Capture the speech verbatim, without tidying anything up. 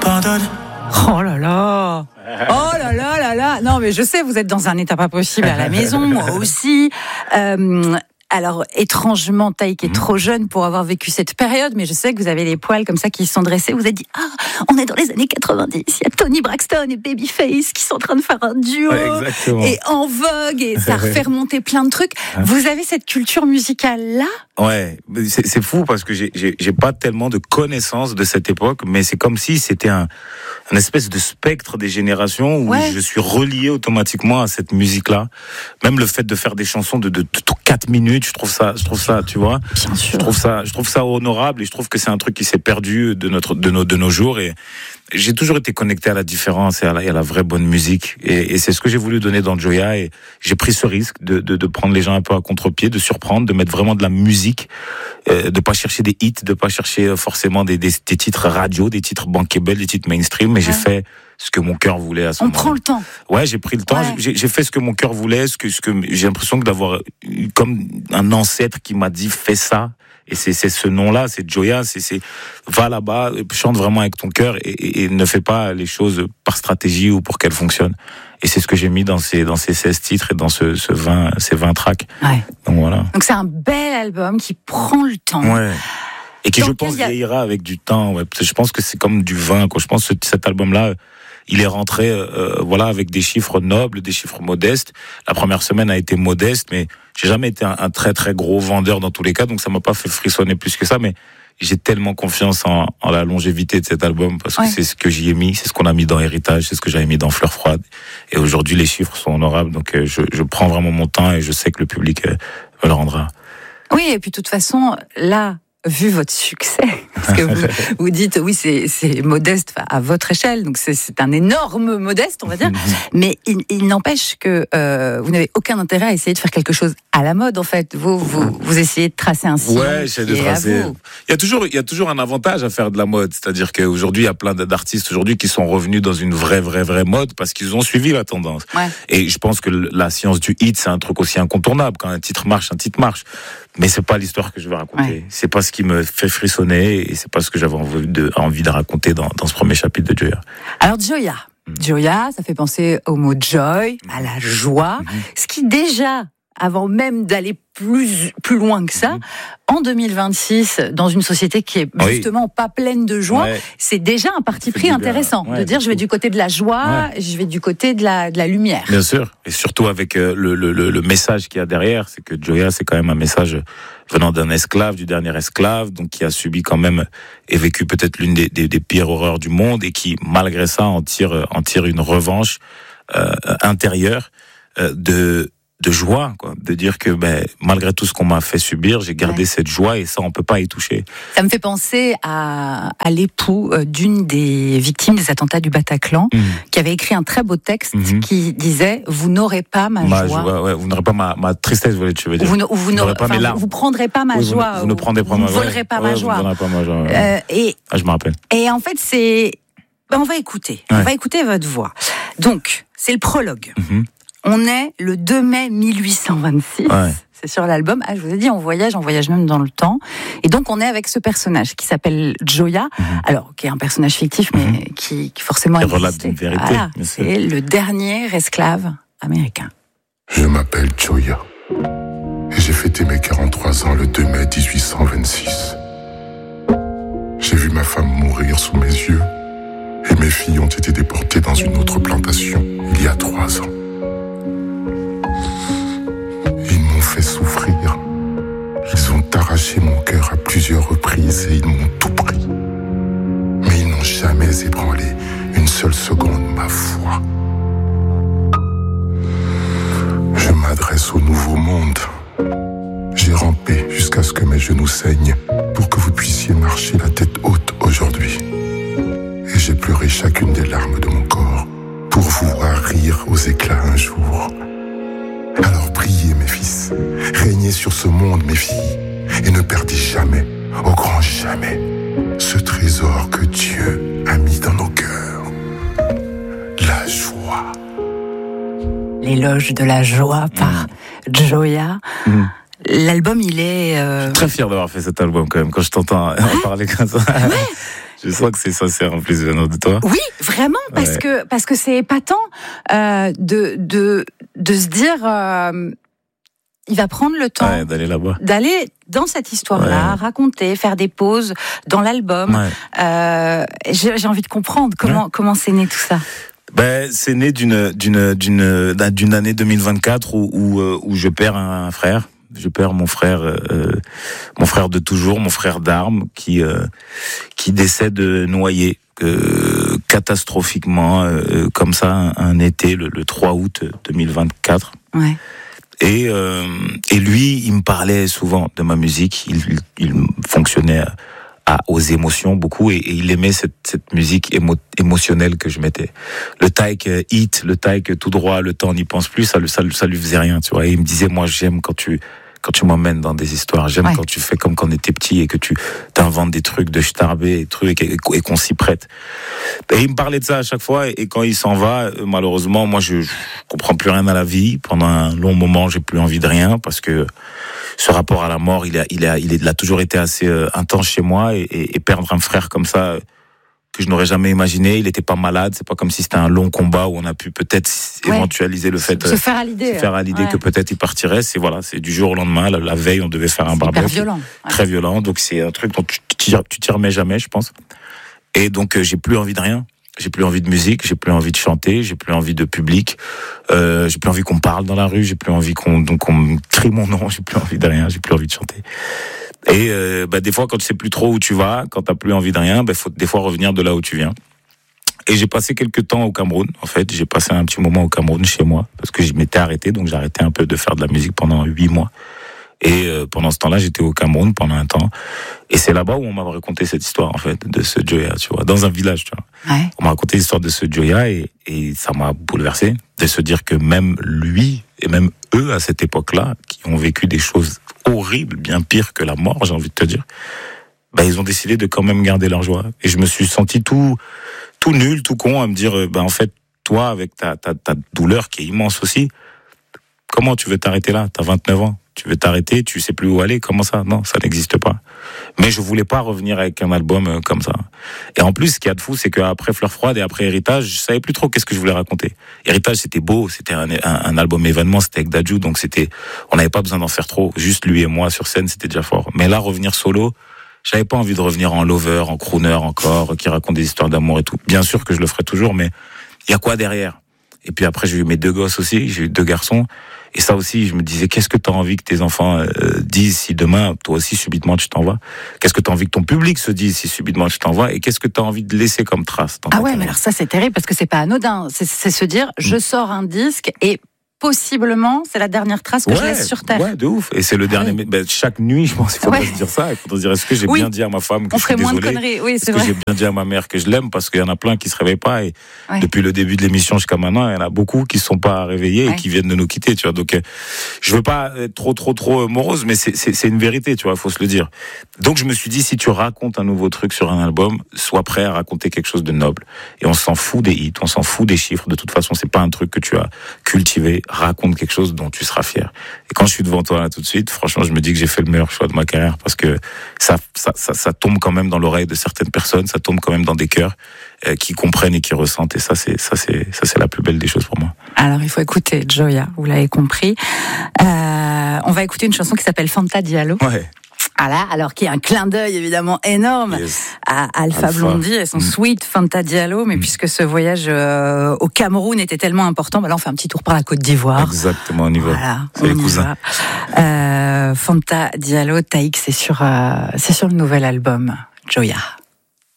pardonne. Oh là là. Oh là là là là. Non mais je sais, vous êtes dans un état pas possible à la maison, moi aussi. Euh, alors, étrangement, Taïk est trop jeune pour avoir vécu cette période, mais je sais que vous avez les poils comme ça qui se sont dressés. Vous avez dit, ah, on est dans les années quatre-vingt-dix. Il y a Toni Braxton et Babyface qui sont en train de faire un duo. Ouais, et en vogue, et ça refait remonter plein de trucs. Hein? Vous avez cette culture musicale-là? Ouais, c'est, c'est fou parce que j'ai, j'ai, j'ai pas tellement de connaissances de cette époque, mais c'est comme si c'était un, un espèce de spectre des générations où ouais. je suis relié automatiquement à cette musique-là. Même le fait de faire des chansons de, de, de, de quatre minutes, je trouve ça, je trouve ça, tu vois. Bien sûr. Je trouve ça, je trouve ça honorable et je trouve que c'est un truc qui s'est perdu de notre, de nos, de nos jours et j'ai toujours été connecté à la différence et à la, et à la vraie bonne musique et, et c'est ce que j'ai voulu donner dans Gioia et j'ai pris ce risque de, de, de prendre les gens un peu à contre-pied, de surprendre, de mettre vraiment de la musique, euh, de pas chercher des hits, de pas chercher forcément des, des, des titres radio, des titres bankable, des titres mainstream, mais ouais. j'ai fait ce que mon cœur voulait à ce On moment. On prend le temps. Ouais, j'ai pris le temps. Ouais. J'ai, j'ai fait ce que mon cœur voulait, ce que, ce que j'ai l'impression que d'avoir comme un ancêtre qui m'a dit fais ça. Et c'est, c'est ce nom-là, c'est Gioia, c'est, c'est va là-bas, chante vraiment avec ton cœur et, et, et ne fais pas les choses par stratégie ou pour qu'elles fonctionnent. Et c'est ce que j'ai mis dans ces, dans ces seize titres et dans ce, ce vingt, ces vingt tracks. Ouais. Donc voilà. Donc c'est un bel album qui prend le temps. Ouais. Et qui, Donc, je pense, a... vieillira avec du temps. Ouais. Je pense que c'est comme du vin, quoi. Je pense que cet album-là, il est rentré, euh, voilà, avec des chiffres nobles, des chiffres modestes. La première semaine a été modeste, mais j'ai jamais été un, un très très gros vendeur dans tous les cas, donc ça m'a pas fait frissonner plus que ça. Mais j'ai tellement confiance en, en la longévité de cet album parce que ouais. c'est ce que j'y ai mis, c'est ce qu'on a mis dans Héritage, c'est ce que j'avais mis dans Fleurs froides. Et aujourd'hui, les chiffres sont honorables, donc euh, je, je prends vraiment mon temps et je sais que le public euh, me le rendra. Oui, et puis de toute façon, là. Vu votre succès, parce que vous, vous dites oui c'est, c'est modeste à votre échelle, donc c'est, c'est un énorme modeste on va dire, mais il, il n'empêche que euh, vous n'avez aucun intérêt à essayer de faire quelque chose à la mode en fait. Vous vous, vous essayez de tracer un sillon. Ouais, j'essaie de tracer. Il y a toujours il y a toujours un avantage à faire de la mode, c'est-à-dire qu'aujourd'hui il y a plein d'artistes aujourd'hui qui sont revenus dans une vraie vraie vraie mode parce qu'ils ont suivi la tendance. Ouais. Et je pense que la science du hit c'est un truc aussi incontournable. Quand un titre marche, un titre marche. Mais c'est pas l'histoire que je vais raconter. Ouais. C'est pas ce qui me fait frissonner et c'est pas ce que j'avais envie de, envie de raconter dans, dans ce premier chapitre de Gioia. Alors Gioia, mmh. Gioia, ça fait penser au mot joy, à la joie, mmh. ce qui déjà, avant même d'aller plus plus loin que ça, mmh. en deux mille vingt-six, dans une société qui est justement oui. pas pleine de joie, ouais. c'est déjà un parti pris intéressant ouais, de dire je vais du côté de la joie, ouais. je vais du côté de la de la lumière. Bien sûr, et surtout avec euh, le, le le message qu'il y a derrière, c'est que Gioia c'est quand même un message venant d'un esclave, du dernier esclave, donc qui a subi quand même et vécu peut-être l'une des, des, des pires horreurs du monde et qui malgré ça en tire en tire une revanche euh, intérieure euh, de de joie, quoi, de dire que ben malgré tout ce qu'on m'a fait subir, j'ai gardé ouais. cette joie et ça on peut pas y toucher. Ça me fait penser à, à l'époux d'une des victimes des attentats du Bataclan, mmh. qui avait écrit un très beau texte mmh. qui disait vous n'aurez pas ma, ma joie, joie ouais, vous n'aurez pas ma, ma tristesse, vous veux dire. Vous, ne, vous, vous n'aurez pas mes larmes. Vous prendrez pas ma oui, joie. Vous, vous ne prendrez pas vous ma joie. Vous ne volerez pas ouais, ma joie. Vous ne pas ma joie. Ouais. Euh, et ah, je me rappelle. Et en fait c'est, ben, on va écouter, ouais. on va écouter votre voix. Donc c'est le prologue. Mmh. On est le deux mai mille huit cent vingt-six, ouais. c'est sur l'album. Ah, je vous ai dit, on voyage, on voyage même dans le temps. Et donc, on est avec ce personnage qui s'appelle Gioia, mm-hmm. alors qui est un personnage fictif, mais mm-hmm. qui, qui forcément existe. Relate d'une vérité. Voilà, c'est le dernier esclave américain. Je m'appelle Gioia et j'ai fêté mes quarante-trois ans le deux mai dix-huit cent vingt-six. J'ai vu ma femme mourir sous mes yeux et mes filles ont été déportées dans une autre plantation il y a trois ans. Ils m'ont fait souffrir. Ils ont arraché mon cœur à plusieurs reprises et ils m'ont tout pris. Mais ils n'ont jamais ébranlé une seule seconde ma foi. Je m'adresse au nouveau monde. J'ai rampé jusqu'à ce que mes genoux saignent pour que vous puissiez marcher la tête haute aujourd'hui. Et j'ai pleuré chacune des larmes de mon corps pour vous voir rire aux éclats un jour. Alors priez, mes fils, régnez sur ce monde, mes filles, et ne perdez jamais, au grand jamais, ce trésor que Dieu a mis dans nos cœurs, la joie. L'éloge de la joie par mmh. Gioia. Mmh. L'album, il est... Euh... Je suis très fier d'avoir fait cet album, quand même, quand je t'entends ouais. en parler comme ça. Ouais. Je sens que c'est sincère en plus venant de toi. Oui, vraiment, parce Ouais. que parce que c'est épatant euh, de de de se dire, euh, il va prendre le temps Ouais, d'aller là-bas. d'aller dans cette histoire-là, Ouais. raconter, faire des pauses dans l'album. Ouais. Euh, j'ai, j'ai envie de comprendre comment Ouais. comment c'est né tout ça. Ben, c'est né d'une d'une d'une d'une année deux mille vingt-quatre où où, euh, où je perds un frère. Je perds mon frère, euh, mon frère de toujours, mon frère d'armes, qui euh, qui décède noyé euh, catastrophiquement, euh, comme ça, un, un été, le, le trois août deux mille vingt-quatre. Ouais. Et euh, et lui, il me parlait souvent de ma musique. Il il, il fonctionnait à, aux émotions beaucoup et, et il aimait cette cette musique émo, émotionnelle que je mettais. Le taille hit, le taille tout droit, le temps n'y pense plus, ça ça ça lui faisait rien, tu vois. Et il me disait, moi j'aime quand tu quand tu m'emmènes dans des histoires, j'aime Ouais. quand tu fais comme quand on était petit et que tu t'inventes des trucs de starbé et trucs et, et qu'on s'y prête. Et il me parlait de ça à chaque fois et, et quand il s'en va, malheureusement, moi je, je comprends plus rien à la vie. Pendant un long moment, j'ai plus envie de rien parce que ce rapport à la mort, il a, il a, il, est, il a toujours été assez euh, intense chez moi et, et, et perdre un frère comme ça euh, que je n'aurais jamais imaginé. Il était pas malade, c'est pas comme si c'était un long combat où on a pu peut-être Ouais. éventualiser le fait, Se euh, faire à l'idée. se faire à l'idée Ouais. que peut-être il partirait. C'est voilà, c'est du jour au lendemain. La, la veille, on devait faire un C'est hyper barbecue violent. Ouais. très violent. Donc c'est un truc dont tu tu tu t'y remets jamais, je pense. Et donc euh, j'ai plus envie de rien. J'ai plus envie de musique, j'ai plus envie de chanter, j'ai plus envie de public, euh, j'ai plus envie qu'on me parle dans la rue, j'ai plus envie qu'on donc on me crie mon nom, j'ai plus envie de rien, j'ai plus envie de chanter. Et euh, bah, des fois quand tu sais plus trop où tu vas, quand t'as plus envie de rien, bah, faut des fois revenir de là où tu viens. Et j'ai passé quelques temps au Cameroun. En fait, j'ai passé un petit moment au Cameroun chez moi parce que je m'étais arrêté, donc j'ai arrêté un peu de faire de la musique pendant huit mois. Et euh, pendant ce temps-là, j'étais au Cameroun pendant un temps. Et c'est là-bas où on m'a raconté cette histoire, en fait, de ce Joya, tu vois, dans un village, tu vois. Ouais. On m'a raconté l'histoire de ce Joya et, et ça m'a bouleversé de se dire que même lui et même eux, à cette époque-là, qui ont vécu des choses horribles, bien pires que la mort, j'ai envie de te dire, bah, ils ont décidé de quand même garder leur joie. Et je me suis senti tout, tout nul, tout con à me dire, bah, en fait, toi, avec ta, ta, ta douleur qui est immense aussi, comment tu veux t'arrêter là? T'as vingt-neuf ans. Tu veux t'arrêter, tu sais plus où aller, comment ça? Non, ça n'existe pas. Mais je voulais pas revenir avec un album comme ça. Et en plus, ce qu'il y a de fou, c'est qu'après Fleur Froide et après Héritage, je savais plus trop qu'est-ce que je voulais raconter. Héritage, c'était beau, c'était un, un, un album événement, c'était avec Dadju, donc c'était, on n'avait pas besoin d'en faire trop. Juste lui et moi sur scène, c'était déjà fort. Mais là, revenir solo, j'avais pas envie de revenir en lover, en crooner encore, qui raconte des histoires d'amour et tout. Bien sûr que je le ferai toujours, mais il y a quoi derrière? Et puis après, j'ai eu mes deux gosses aussi, j'ai eu deux garçons. Et ça aussi, je me disais, qu'est-ce que tu as envie que tes enfants euh, disent si demain, toi aussi, subitement, tu t'en vas? Qu'est-ce que tu as envie que ton public se dise si subitement tu t'en vas? Et qu'est-ce que tu as envie de laisser comme trace dans ta Ah ouais, carrière? mais alors ça c'est terrible parce que c'est pas anodin. C'est, c'est se dire, je sors un disque et possiblement c'est la dernière trace que je laisse sur terre. Ouais, de ouf. Et c'est le Ah dernier. oui. Ben, chaque nuit, je pense qu'il faudrait Ouais. se dire ça. Il faudrait se dire, est-ce que j'ai Oui. bien dit à ma femme que On je suis ferait moins de désolé? conneries. Oui, Est-ce c'est que vrai. j'ai bien dit à ma mère que je l'aime? Parce qu'il y en a plein qui se réveillent pas. Et Ouais. depuis le début de l'émission jusqu'à maintenant, il y en a beaucoup qui sont pas réveillés Ouais. et qui viennent de nous quitter, tu vois. Donc, euh, je veux pas être trop, trop, trop morose, mais c'est, c'est, c'est une vérité, tu vois. Faut se le dire. Donc, je me suis dit, si tu racontes un nouveau truc sur un album, sois prêt à raconter quelque chose de noble. Et on s'en fout des hits, on s'en fout des chiffres. De toute façon, c'est pas un truc que tu as cultivé. Raconte quelque chose dont tu seras fier. Et quand je suis devant toi là tout de suite, franchement, je me dis que j'ai fait le meilleur choix de ma carrière parce que ça, ça, ça, ça tombe quand même dans l'oreille de certaines personnes, ça tombe quand même dans des cœurs euh, qui comprennent et qui ressentent. Et ça, c'est, ça, c'est, ça, c'est la plus belle des choses pour moi. Alors il faut écouter Joya, vous l'avez compris. Euh, on va écouter une chanson qui s'appelle Fanta Diallo. Ouais. Ah là, alors qui est un clin d'œil évidemment énorme Yes. à Alpha, Alpha. Blondy et son Mm. sweet Fanta Diallo. Mais Mm. puisque ce voyage euh, au Cameroun était tellement important, bah là on fait un petit tour par la Côte d'Ivoire. Exactement, on y va. Voilà, C'est les on y cousins. va. Euh, Fanta Diallo, Taïk, c'est sur, euh, c'est sur le nouvel album Joya.